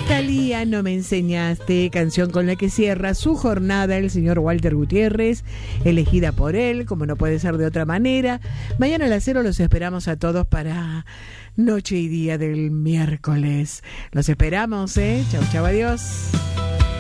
Thalía, No me enseñaste, canción con la que cierra su jornada el señor Walter Gutiérrez, elegida por él, como no puede ser de otra manera. Mañana a las 0 los esperamos a todos para noche y día del miércoles. Los esperamos, Chau, chau, adiós.